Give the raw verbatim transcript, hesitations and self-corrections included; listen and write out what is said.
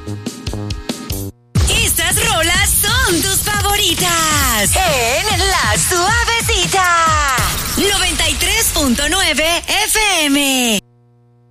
Estas rolas son tus favoritas en La Suavecita noventa y tres punto nueve F M.